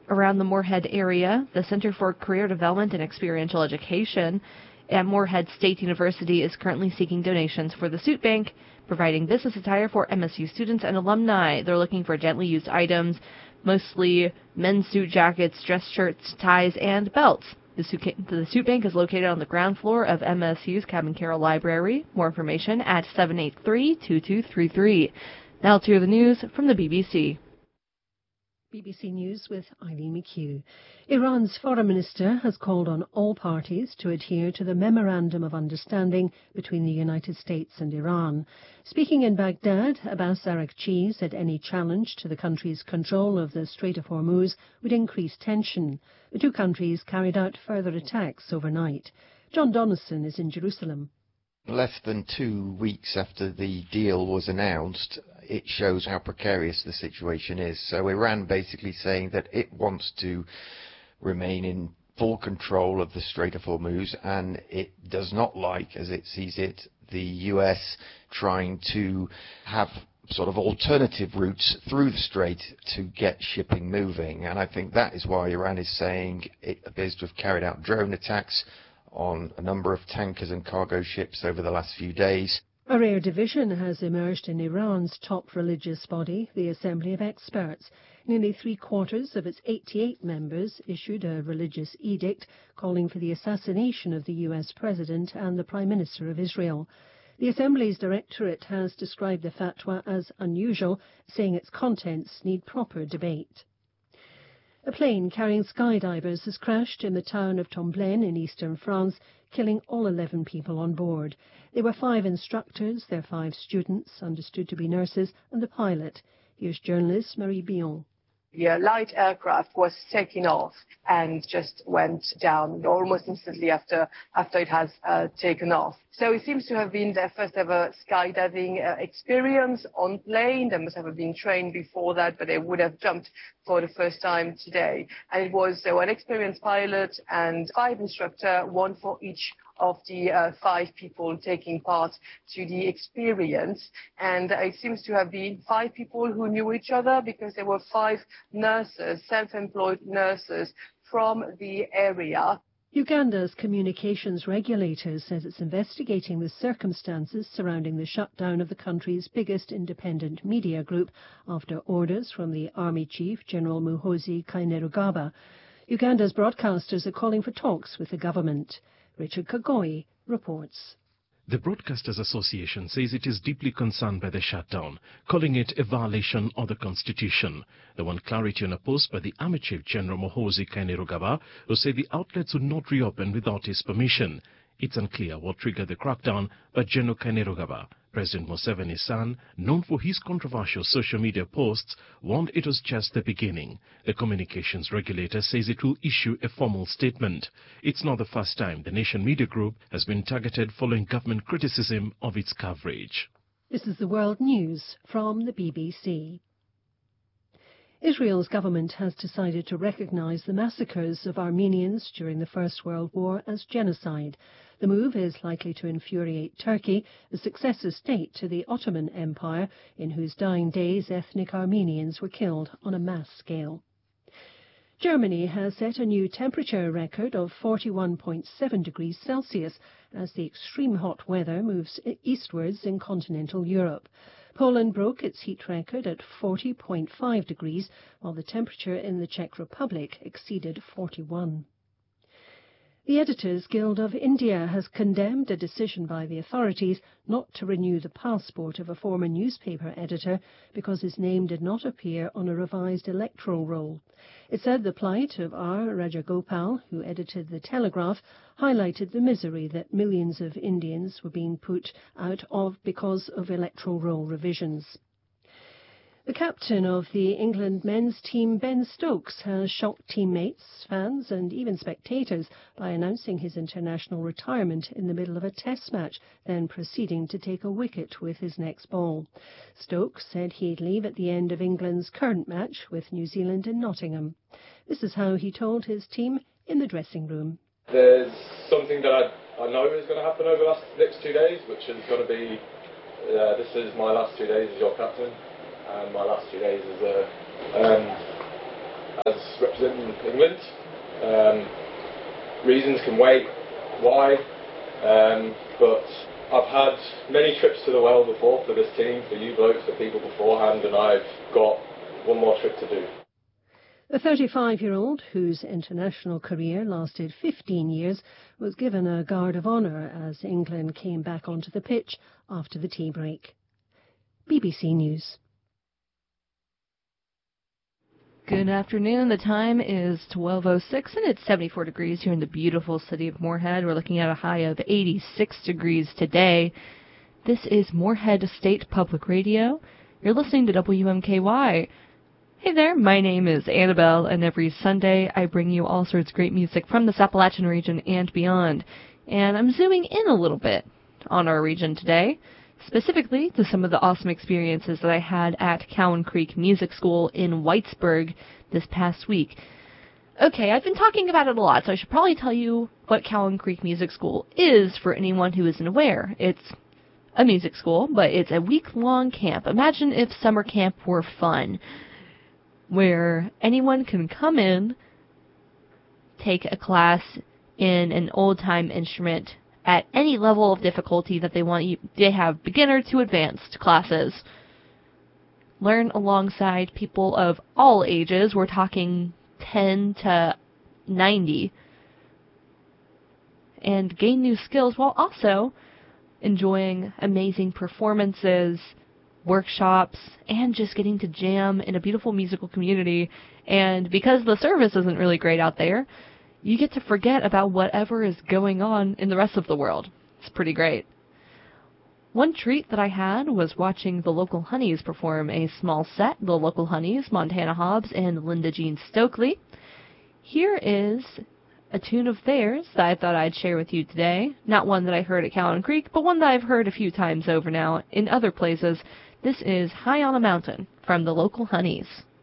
Around the Moorhead area, the Center for Career Development and Experiential Education at Moorhead State University is currently seeking donations for the Suit Bank, providing business attire for MSU students and alumni. They're looking for gently used items, mostly men's suit jackets, dress shirts, ties, and belts. The Suit Bank is located on the ground floor of MSU's Cabin Carroll Library. More information at 783-2233. Now to the news from the BBC. BBC News with Eileen McHugh. Iran's foreign minister has called on all parties to adhere to the Memorandum of Understanding between the United States and Iran. Speaking in Baghdad, Abbas Araghchi said any challenge to the country's control of the Strait of Hormuz would increase tension. The two countries carried out further attacks overnight. John Donaldson is in Jerusalem. Less than 2 weeks after the deal was announced, it shows how precarious the situation is. So Iran basically saying that it wants to remain in full control of the Strait of Hormuz, and it does not like, as it sees it, the US trying to have sort of alternative routes through the strait to get shipping moving. And I think that is why Iran is saying it appears to have carried out drone attacks on a number of tankers and cargo ships over the last few days. A rare division has emerged in Iran's top religious body, the Assembly of Experts. Nearly three-quarters of its 88 members issued a religious edict calling for the assassination of the US President and the Prime Minister of Israel. The Assembly's directorate has described the fatwa as unusual, saying its contents need proper debate. A plane carrying skydivers has crashed in the town of Tomblaine in eastern France, killing all 11 people on board. There were 5 instructors, their 5 students, understood to be nurses, and the pilot. Here's journalist Marie Bion. The light aircraft was taking off and just went down almost instantly after it has taken off. So it seems to have been their first ever skydiving experience on plane. They must have been trained before that, but they would have jumped for the first time today. And it was an experienced pilot and 5 instructors, 1 for each of the 5 people taking part to the experience. And it seems to have been 5 people who knew each other, because there were 5 nurses, self-employed nurses from the area. Uganda's communications regulator says it's investigating the circumstances surrounding the shutdown of the country's biggest independent media group after orders from the Army Chief, General Muhoozi Kainerugaba. Uganda's broadcasters are calling for talks with the government. Richard Kagoi reports. The Broadcasters Association says it is deeply concerned by the shutdown, calling it a violation of the Constitution. They want clarity on a post by the Army Chief General Muhoozi Kainerugaba, who said the outlets would not reopen without his permission. It's unclear what triggered the crackdown by General Kainerugaba. President Museveni's son, known for his controversial social media posts, warned it was just the beginning. The communications regulator says it will issue a formal statement. It's not the first time the Nation Media Group has been targeted following government criticism of its coverage. This is the World News from the BBC. Israel's government has decided to recognize the massacres of Armenians during the First World War as genocide. The move is likely to infuriate Turkey, the successor state to the Ottoman Empire, in whose dying days ethnic Armenians were killed on a mass scale. Germany has set a new temperature record of 41.7 degrees Celsius as the extreme hot weather moves eastwards in continental Europe. Poland broke its heat record at 40.5 degrees, while the temperature in the Czech Republic exceeded 41. The Editors Guild of India has condemned a decision by the authorities not to renew the passport of a former newspaper editor because his name did not appear on a revised electoral roll. It said the plight of R. Rajagopal, who edited The Telegraph, highlighted the misery that millions of Indians were being put out of because of electoral roll revisions. The captain of the England men's team, Ben Stokes, has shocked teammates, fans and even spectators by announcing his international retirement in the middle of a test match, then proceeding to take a wicket with his next ball. Stokes said he'd leave at the end of England's current match with New Zealand in Nottingham. This is how he told his team in the dressing room. There's something that I know is going to happen over the next 2 days, which is going to be, this is my last 2 days as your captain. And my last 2 days as as representing England. Reasons can wait why, but I've had many trips to the well before for this team, for you blokes, for people beforehand, and I've got one more trip to do. The 35-year-old, whose international career lasted 15 years, was given a guard of honour as England came back onto the pitch after the tea break. BBC News. Good afternoon. The time is 12:06 and it's 74 degrees here in the beautiful city of Moorhead. We're looking at a high of 86 degrees today. This is Moorhead State Public Radio. You're listening to WMKY. Hey there, my name is Annabelle, and every Sunday I bring you all sorts of great music from this Appalachian region and beyond. And I'm zooming in a little bit on our region today, specifically to some of the awesome experiences that I had at Cowan Creek Music School in Whitesburg this past week. Okay, I've been talking about it a lot, so I should probably tell you what Cowan Creek Music School is for anyone who isn't aware. It's a music school, but it's a week-long camp. Imagine if summer camp were fun, where anyone can come in, take a class in an old-time instrument at any level of difficulty that they want. They have beginner to advanced classes. Learn alongside people of all ages. We're talking 10 to 90. And gain new skills while also enjoying amazing performances, workshops, and just getting to jam in a beautiful musical community. And because the service isn't really great out there, you get to forget about whatever is going on in the rest of the world. It's pretty great. One treat that I had was watching the Local Honeys perform a small set. The Local Honeys, Montana Hobbs, and Linda Jean Stokely. Here is a tune of theirs that I thought I'd share with you today. Not one that I heard at Cowan Creek, but one that I've heard a few times over now in other places. This is High on a Mountain from the Local Honeys.